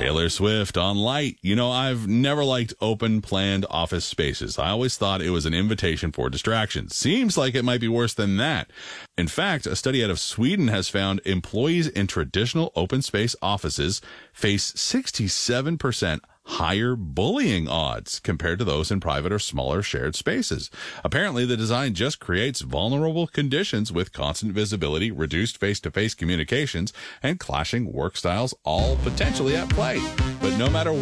Taylor Swift on Light. You know, I've never liked open planned office spaces. I always thought it was an invitation for distraction. Seems like it might be worse than that. In fact, a study out of Sweden has found employees in traditional open space offices face 67% higher bullying odds compared to those in private or smaller shared spaces. Apparently, the design just creates vulnerable conditions with constant visibility, reduced face-to-face communications, and clashing work styles, all potentially at play. But no matter